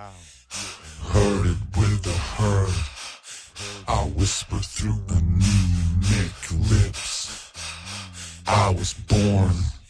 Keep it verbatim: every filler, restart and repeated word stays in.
Heard it with a herd. I whisper through anemic lips. I was born